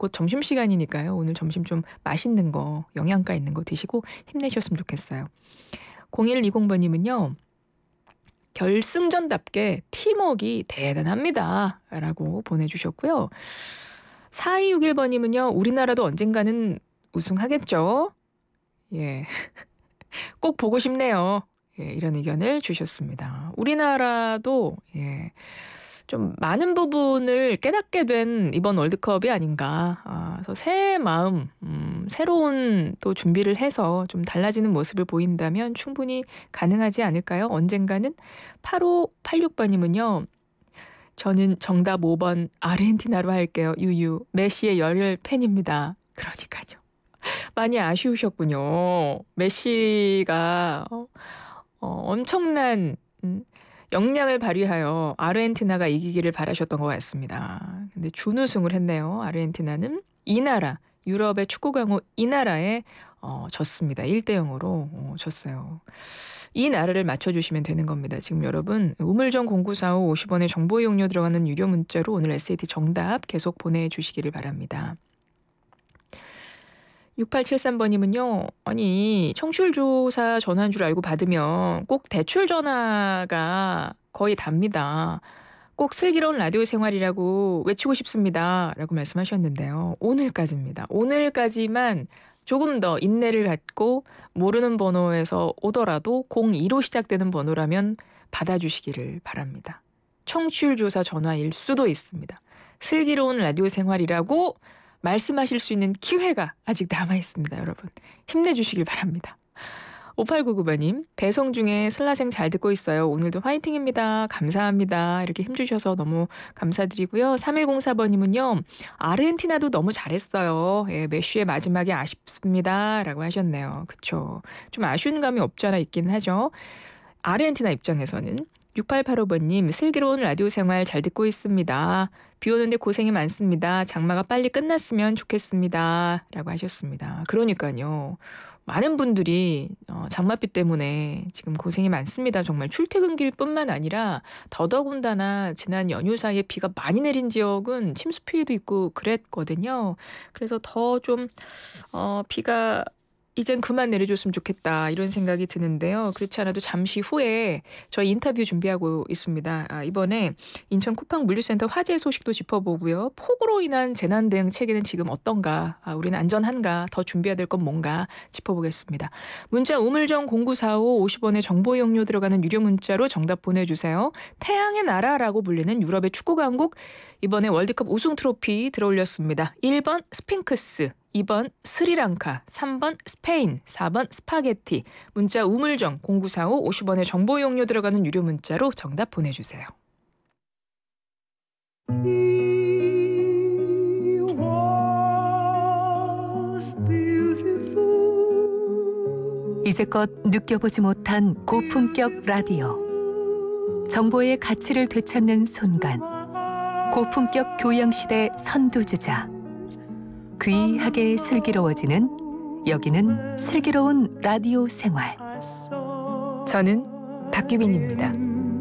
곧 점심시간이니까요. 오늘 점심 좀 맛있는 거, 영양가 있는 거 드시고 힘내셨으면 좋겠어요. 0120번님은요. 결승전답게 팀워크가 대단합니다. 라고 보내주셨고요. 4261번님은요. 우리나라도 언젠가는 우승하겠죠? 예. 꼭 보고 싶네요. 예, 이런 의견을 주셨습니다. 우리나라도 좀 많은 부분을 깨닫게 된 이번 월드컵이 아닌가. 그래서 새 마음, 새로운 또 준비를 해서 좀 달라지는 모습을 보인다면 충분히 가능하지 않을까요? 언젠가는. 8586번님은요. 저는 정답 5번 아르헨티나로 할게요. 유유. 메시의 열혈 팬입니다. 그러니까요. 많이 아쉬우셨군요. 메시가 엄청난 역량을 발휘하여 아르헨티나가 이기기를 바라셨던 것 같습니다. 근데 준우승을 했네요. 아르헨티나는 이 나라, 유럽의 축구 강호 이 나라에 졌습니다. 1대0으로 졌어요. 이 나라를 맞춰주시면 되는 겁니다. 지금 여러분 우물정 0945 50원의 정보 이용료 들어가는 유료 문자로 오늘 SAT 정답 계속 보내주시기를 바랍니다. 6873번님은요. 아니 청취율 조사 전화인 줄 알고 받으면 꼭 대출 전화가 거의 답니다. 꼭 슬기로운 라디오 생활이라고 외치고 싶습니다. 라고 말씀하셨는데요. 오늘까지입니다. 오늘까지만 조금 더 인내를 갖고 모르는 번호에서 오더라도 02로 시작되는 번호라면 받아주시기를 바랍니다. 청취율 조사 전화일 수도 있습니다. 슬기로운 라디오 생활이라고 말씀하실 수 있는 기회가 아직 남아있습니다. 여러분 힘내주시길 바랍니다. 5899번님 배송 중에 슬라생 잘 듣고 있어요. 오늘도 화이팅입니다. 감사합니다. 이렇게 힘주셔서 너무 감사드리고요. 3104번님은요. 아르헨티나도 너무 잘했어요. 예, 메시의 마지막이 아쉽습니다. 라고 하셨네요. 그쵸. 좀 아쉬운 감이 없지 않아 있긴 하죠. 아르헨티나 입장에서는. 6885번님 슬기로운 라디오 생활 잘 듣고 있습니다. 비 오는데 고생이 많습니다. 장마가 빨리 끝났으면 좋겠습니다. 라고 하셨습니다. 그러니까요. 많은 분들이 장맛비 때문에 지금 고생이 많습니다. 정말 출퇴근길 뿐만 아니라 더더군다나 지난 연휴 사이에 비가 많이 내린 지역은 침수 피해도 있고 그랬거든요. 그래서 더 좀 비가 이젠 그만 내려줬으면 좋겠다 이런 생각이 드는데요. 그렇지 않아도 잠시 후에 저희 인터뷰 준비하고 있습니다. 이번에 인천 쿠팡 물류센터 화재 소식도 짚어보고요. 폭우로 인한 재난 대응 체계는 지금 어떤가, 우리는 안전한가, 더 준비해야 될 건 뭔가 짚어보겠습니다. 문자 우물정 0945 50원의 정보 이용료 들어가는 유료 문자로 정답 보내주세요. 태양의 나라라고 불리는 유럽의 축구 강국 이번에 월드컵 우승 트로피 들어올렸습니다. 1번 스핑크스, 2번 스리랑카, 3번 스페인, 4번 스파게티. 문자 우물정 0945 50원의 정보 이용료 들어가는 유료 문자로 정답 보내주세요. 이제껏 느껴보지 못한 고품격 라디오. 정보의 가치를 되찾는 순간. 고품격 교양시대 선두주자. 귀하게 슬기로워지는 여기는 슬기로운 라디오 생활. 저는 박규빈입니다.